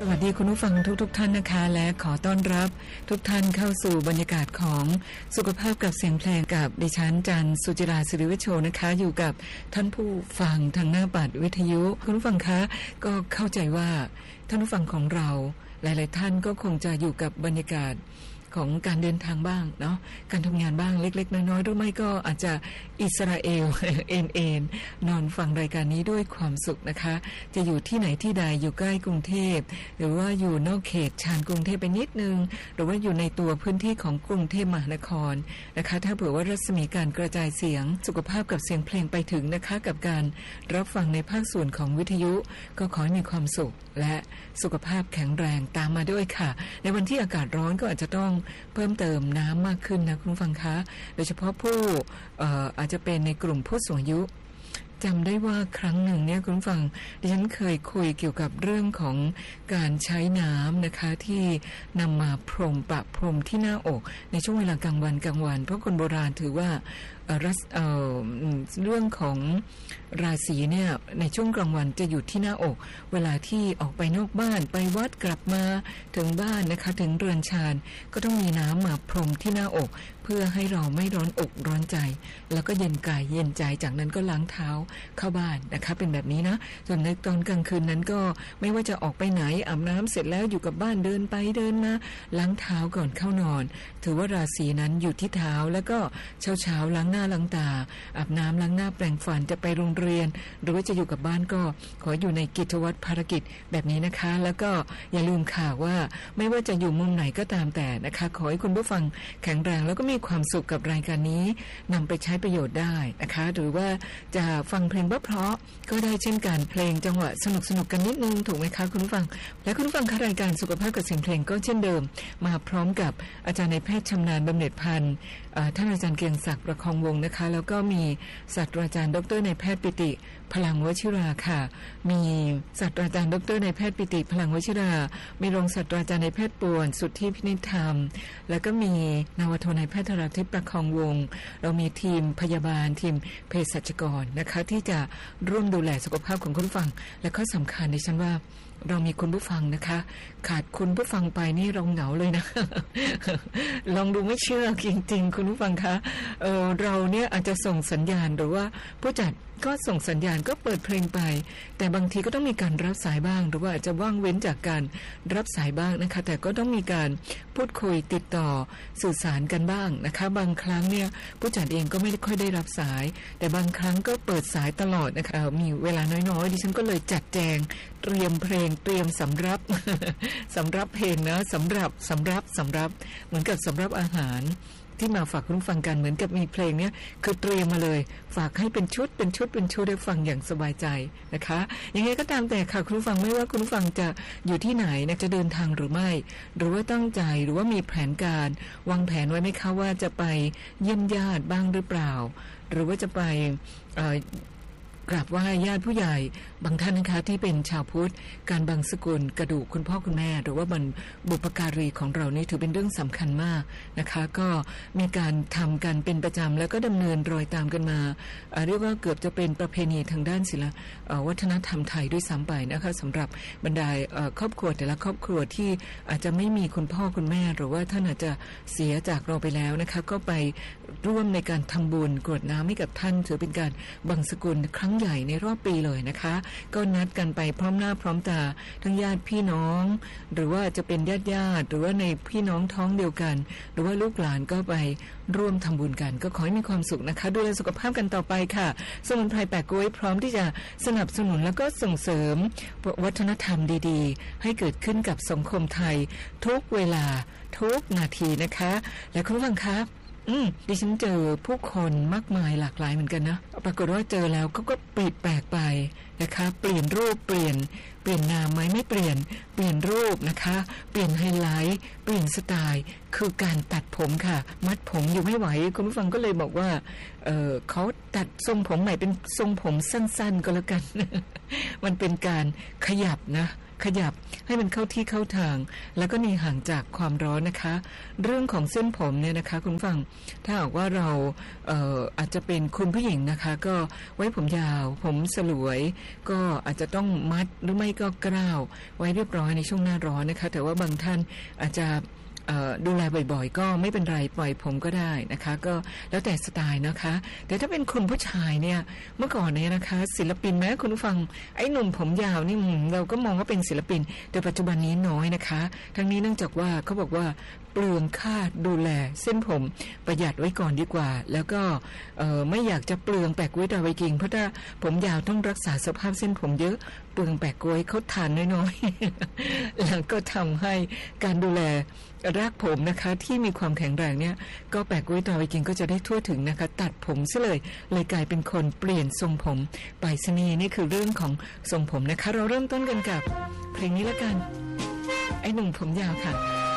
สวัสดีคุณผู้ฟังทุกท่านนะคะและขอต้อนรับทุกท่านเข้าสู่บรรยากาศของสุขภาพกับเสียงเพลงกับดิฉันจันสุจิราศิริวิโชนะคะอยู่กับท่านผู้ฟังทางหน้าบัตรวิทยุคุณผู้ฟังคะก็เข้าใจว่าท่านผู้ฟังของเราหลายๆท่านก็คงจะอยู่กับบรรยากาศของการเดินทางบ้างเนาะการทำงานบ้างเล็กๆน้อยๆหรือไม่ก็อาจจะอิสราเอล เอ็นนอนฟังรายการนี้ด้วยความสุขนะคะจะอยู่ที่ไหนที่ใดอยู่ใกล้กรุงเทพหรือว่าอยู่นอกเขตชานกรุงเทพไปนิดนึงหรือว่าอยู่ในตัวพื้นที่ของกรุงเทพมหานครนะคะถ้าเผื่อว่ารัศมีการกระจายเสียงสุขภาพกับเสียงเพลงไปถึงนะคะกับการรับฟังในภาคส่วนของวิทยุก็ขอให้มีความสุขและสุขภาพแข็งแรงตามมาด้วยค่ะในวันที่อากาศร้อนก็อาจจะต้องเพิ่มเติมน้ำมากขึ้นนะคุณผู้ฟังคะโดยเฉพาะผู้อาจจะเป็นในกลุ่มผู้สูงอายุจำได้ว่าครั้งหนึ่งเนี่ยคุณผู้ฟังดิฉันเคยคุยเกี่ยวกับเรื่องของการใช้น้ำนะคะที่นำมาพรมประพรมที่หน้าอกในช่วงเวลากลางวันเพราะคนโบราณถือว่าเรื่องของราศีเนี่ยในช่วงกลางวันจะอยู่ที่หน้าอกเวลาที่ออกไปนอกบ้านไปวัดกลับมาถึงบ้านนะคะถึงเรือนชานก็ต้องมีน้ำมาพรมที่หน้าอกเพื่อให้เราไม่ร้อนอกร้อนใจแล้วก็เย็นกายเย็นใจจากนั้นก็ล้างเท้าเข้าบ้านนะคะเป็นแบบนี้นะส่วนในตอนกลางคืนนั้นก็ไม่ว่าจะออกไปไหนอาบน้ำเสร็จแล้วอยู่กับบ้านเดินไปเดินมาล้างเท้าก่อนเข้านอนถือว่าราศีนั้นอยู่ที่เท้าแล้วก็เช้าล้างหน้าล้างตาอาบน้ำล้างหน้าแปรงฟันจะไปโรงเรียนหรือว่าจะอยู่กับบ้านก็ขออยู่ในกิจวัตรภารกิจแบบนี้นะคะแล้วก็อย่าลืมข่าวว่าไม่ว่าจะอยู่มุมไหนก็ตามแต่นะคะขอให้คุณผู้ฟังแข็งแรงแล้วก็มีความสุขกับรายการนี้นำไปใช้ประโยชน์ได้นะคะหรือว่าจะฟังเพลงเพราะๆก็ได้เช่นกันเพลงจังหวะสนุกกันนิดนึงถูกไหมคะคุณผู้ฟังและคุณผู้ฟังคะรายการสุขภาพกับเสียงเพลงก็เช่นเดิมมาพร้อมกับอาจารย์นายแพทย์ชำนาญบำเหน็จพันธ์ท่านอาจารย์เกียงศักดิ์ประคองวงศ์นะคะแล้วก็มีศาสตราจารย์ดรนายแพทย์ปิติพลังวชิราค่ะมีศาสตราจารย์ดรนายแพทย์ปิติพลังวชิรามีรองศาสตราจารย์นายแพทย์ป่วนสุทธิพินิจธรรมแล้วก็มีนาวโทนายแพทย์ธราทิพย์ประคองวงศ์เรามีทีมพยาบาลทีมเภสัชกรนะคะที่จะร่วมดูแลสุขภาพของคุณผู้ฟังและข้อสำคัญดิฉันว่าเรามีคุณผู้ฟังนะคะขาดคุณผู้ฟังไปนี่เราเหงาเลยนะ ลองดูไม่เชื่อจริงๆคุณผู้ฟังคะเราเนี่ยอาจจะส่งสัญญาณหรือว่าผู้จัดก็ส่งสัญญาณก็เปิดเพลงไปแต่บางทีก็ต้องมีการรับสายบ้างหรือว่าอาจจะว่างเว้นจากการรับสายบ้างนะคะแต่ก็ต้องมีการพูดคุยติดต่อสื่อสารกันบ้างนะคะบางครั้งเนี่ยผู้จัดเองก็ไม่ค่อยได้รับสายแต่บางครั้งก็เปิดสายตลอดนะคะมีเวลาน้อยๆดิฉันก็เลยจัดแจงเตรียมเพลงเตรียมสำรับ สำรับเพลงนะสำรับเหมือนกับสำรับอาหารที่มาฝากคุณฟังกันเหมือนกับมีเพลงเนี้ยคือเตรียมมาเลยฝากให้เป็นชุดได้ฟังอย่างสบายใจนะคะยังไงก็ตามแต่ค่ะคุณฟังไม่ว่าคุณฟังจะอยู่ที่ไหนนะจะเดินทางหรือไม่หรือว่าตั้งใจหรือว่ามีแผนการวางแผนไว้ไหมคะว่าจะไปเยี่ยมญาติบ้างหรือเปล่าหรือว่าจะไปกราบไหว้ญาติผู้ใหญ่บางท่านนะคะที่เป็นชาวพุทธการบังสกุลกระดูกคุณพ่อคุณแม่หรือว่าบรรบุพการีของเรานี่ถือเป็นเรื่องสำคัญมากนะคะก็มีการทำกันเป็นประจำแล้วก็ดำเนินรอยตามกันมาเรียกว่าเกือบจะเป็นประเพณีทางด้านศิลปวัฒนธรรมไทยด้วยซ้ำไปนะคะสำหรับบรรดาครอบครัวแต่ละครอบครัวที่อาจจะไม่มีคุณพ่อคุณแม่หรือว่าท่านอาจจะเสียจากเราไปแล้วนะคะก็ไปร่วมในการทำบุญกรวดน้ำให้กับท่านถือเป็นการบังสกุลครั้งใหญ่ในรอบปีเลยนะคะก็นัดกันไปพร้อมหน้าพร้อมตาทั้งญาติพี่น้องหรือว่าจะเป็นญาติหรือว่าในพี่น้องท้องเดียวกันหรือว่าลูกหลานก็ไปร่วมทำบุญกันก็ขอให้มีความสุขนะคะดูแลสุขภาพกันต่อไปค่ะสมุนไพรแปะกล้วยพร้อมที่จะสนับสนุนแล้วก็ส่งเสริมวัฒนธรรมดีๆให้เกิดขึ้นกับสังคมไทยทุกเวลาทุกนาทีนะคะและคุณผู้ฟังครับดิฉันเจอผู้คนมากมายหลากหลายเหมือนกันนะปรากฏว่าเจอแล้วก็ปิดแปลกไปนะคะเปลี่ยนรูปเปลี่ยนนามไหมไม่เปลี่ยนรูปนะคะเปลี่ยนไฮไลท์เปลี่ยนสไตล์คือการตัดผมค่ะมัดผมอยู่ไม่ไหวคุณผู้ฟังก็เลยบอกว่าเขาตัดทรงผมใหม่เป็นทรงผมสั้นๆก็แล้วกัน มันเป็นการขยับนะขยับให้มันเข้าที่เข้าทางแล้วก็หนีห่างจากความร้อนนะคะเรื่องของเส้นผมเนี่ยนะคะคุณฟังถ้าหากว่าเราอาจจะเป็นคุณผู้หญิงนะคะก็ไว้ผมยาวผมสลวยก็อาจจะต้องมัดหรือไม่ก็กล้าวไว้เรียบร้อยในช่วงหน้าร้อนนะคะแต่ว่าบางท่านอาจจะดูแลบ่อยๆก็ไม่เป็นไรปล่อยผมก็ได้นะคะก็แล้วแต่สไตล์นะคะแต่ถ้าเป็นคุณผู้ชายเนี่ยเมื่อก่อนเนี่ยนะคะศิลปินแม้คุณผู้ฟังไอ้หนุ่มผมยาวนี่เราก็มองว่าเป็นศิลปินแต่ปัจจุบันนี้น้อยนะคะทั้งนี้เนื่องจากว่าเขาบอกว่าเปลืองค่าดูแลเส้นผมประหยัดไว้ก่อนดีกว่าแล้วก็ไม่อยากจะเปลืองแปะก๊วยดาวไวกิ้งเพราะถ้าผมยาวต้องรักษาสภาพเส้นผมเยอะเปลืองแปะก๊วยเขาทานน้อยๆแล้วก็ทำให้การดูแลรากผมนะคะที่มีความแข็งแรงเนี่ยก็แปะก๊วยดาวไวกิ้งก็จะได้ทั่วถึงนะคะตัดผมซะเลยกลายเป็นคนเปลี่ยนทรงผมไปเสน่ห์นี่คือเรื่องของทรงผมนะคะเราเริ่มต้นกันกับเพลงนี้ละกันไอ้หนุ่มผมยาวค่ะ